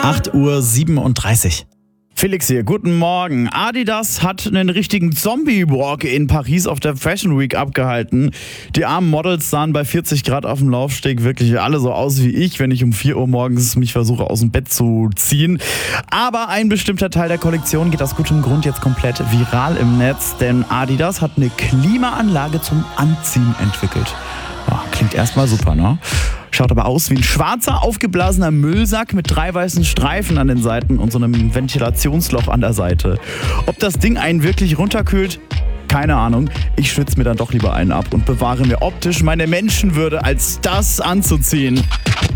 8:37 Uhr. Felix hier, guten Morgen. Adidas hat einen richtigen Zombie-Walk in Paris auf der Fashion Week abgehalten. Die armen Models sahen bei 40 Grad auf dem Laufsteg wirklich alle so aus wie ich, wenn ich um 4 Uhr morgens mich versuche aus dem Bett zu ziehen. Aber ein bestimmter Teil der Kollektion geht aus gutem Grund jetzt komplett viral im Netz, denn Adidas hat eine Klimaanlage zum Anziehen entwickelt. Ja, klingt erstmal super, ne? Schaut aber aus wie ein schwarzer, aufgeblasener Müllsack mit 3 weißen Streifen an den Seiten und so einem Ventilationsloch an der Seite. Ob das Ding einen wirklich runterkühlt? Keine Ahnung. Ich schwitze mir dann doch lieber einen ab und bewahre mir optisch meine Menschenwürde, als das anzuziehen.